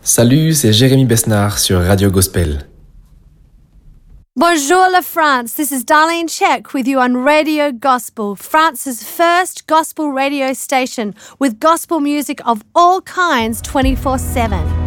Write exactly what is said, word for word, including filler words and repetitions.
Salut, c'est Jérémy Besnard sur Radio Gospel. Bonjour la France, this is Darlene Check with you on Radio Gospel, France's first gospel radio station with gospel music of all kinds twenty-four seven.